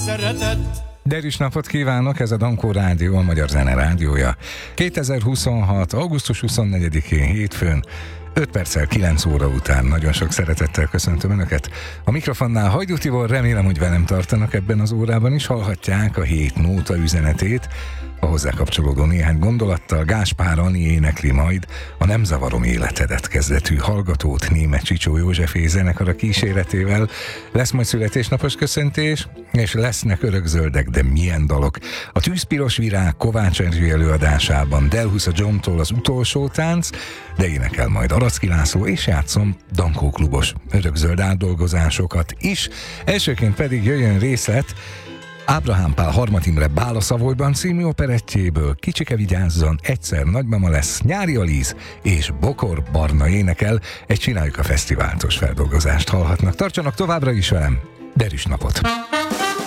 szeretett. Derűs napot kívánok, ez a Dankó Rádió, a Magyar Zene Rádiója. 2026. augusztus 24-én hétfőn, 5 perccel 9 óra után nagyon sok szeretettel köszöntöm Önöket. A mikrofonnál Hajdú Tibor, remélem, hogy velem tartanak ebben az órában is, hallhatják a hét nóta üzenetét. A hozzá kapcsolódó néhány gondolattal Gáspár Ani énekli majd a Nem zavarom életedet kezdetű hallgatót Németh Csicsó Józsefé zenekara kíséretével. Lesz majd születésnapos köszöntés, és lesznek örökzöldek, de milyen dalok. A Tűzpiros virág Kovács Erzsi előadásában Delhusa Johntól az utolsó tánc, de énekel majd Aracki László, és játszom Dankó klubos örökzöld átdolgozásokat is. Elsőként pedig jöjjön részlet Ábrahám Pál Harmat Imre Bála Szavolyban című operettjéből. Kicsike vigyázzon, egyszer nagymama lesz, Nyári Alíz és Bokor Barna énekel. Egy Csináljuk a fesztiváltos feldolgozást hallhatnak. Tartsanak továbbra is velem, Derűs napot!